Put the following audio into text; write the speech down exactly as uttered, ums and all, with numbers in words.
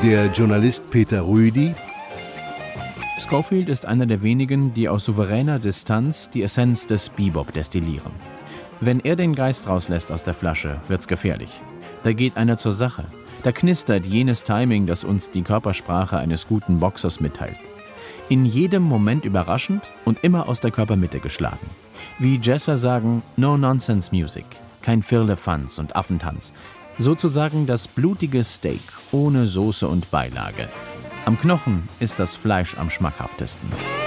Der Journalist Peter Rüdi. Scofield ist einer der wenigen, die aus souveräner Distanz die Essenz des Bebop destillieren. Wenn er den Geist rauslässt aus der Flasche, wird's gefährlich. Da geht einer zur Sache. Da knistert jenes Timing, das uns die Körpersprache eines guten Boxers mitteilt. In jedem Moment überraschend und immer aus der Körpermitte geschlagen. Wie Jesser sagen, No-Nonsense-Music, kein Firlefanz und Affentanz. Sozusagen das blutige Steak ohne Soße und Beilage. Am Knochen ist das Fleisch am schmackhaftesten.